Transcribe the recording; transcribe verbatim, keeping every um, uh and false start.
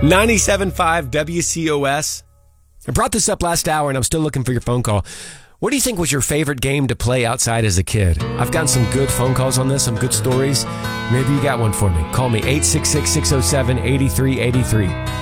ninety-seven point five W C O S. I brought this up last hour, and I'm still looking for your phone call. What do you think was your favorite game to play outside as a kid? I've gotten some good phone calls on this, some good stories. Maybe you got one for me. Call me, eight six six, six oh seven, eight three eight three.